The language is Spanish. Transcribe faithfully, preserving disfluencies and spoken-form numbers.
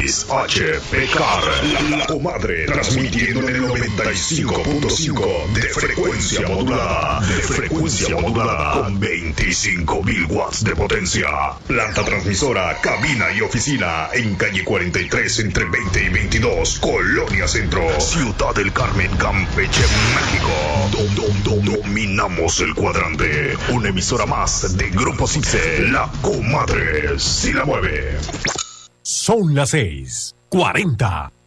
seis H P C A R, La Comadre, transmitiendo en el noventa y cinco punto cinco de frecuencia modulada, de frecuencia modulada, con veinticinco mil watts de potencia. Planta transmisora, cabina y oficina en calle cuarenta y tres entre veinte y veintidós, Colonia Centro, Ciudad del Carmen, Campeche, México. Dom, dom, dom, dominamos el cuadrante. Una emisora más de Grupo Cipse, La Comadre, si la mueve. Son las seis cuarenta.